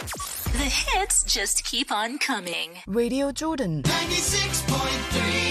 The hits just keep on coming. Radio Jordan. 96.3